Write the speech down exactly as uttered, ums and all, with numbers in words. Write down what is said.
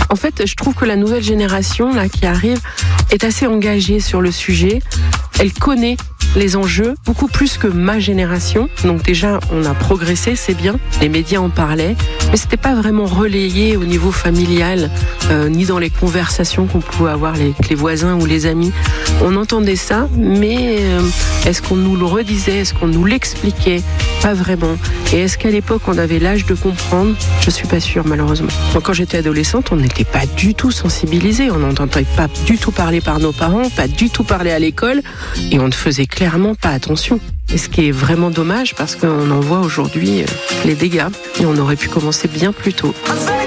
En fait, je trouve que la nouvelle génération là qui arrive est assez engagée sur le sujet. Elle connaît les enjeux beaucoup plus que ma génération. Donc déjà, on a progressé, c'est bien. Les médias en parlaient, mais c'était pas vraiment relayé au niveau familial, euh, ni dans les conversations qu'on pouvait avoir avec les voisins ou les amis. On entendait ça, mais euh, est-ce qu'on nous le redisait, est-ce qu'on nous l'expliquait? Pas vraiment. Et est-ce qu'à l'époque, on avait l'âge de comprendre? Je suis pas sûre, malheureusement. Donc, quand j'étais adolescente, on n'était pas du tout sensibilisés. On n'entendait pas du tout parler par nos parents, pas du tout parler à l'école, et on ne faisait clairement pas attention. Et ce qui est vraiment dommage parce qu'on en voit aujourd'hui les dégâts et on aurait pu commencer bien plus tôt.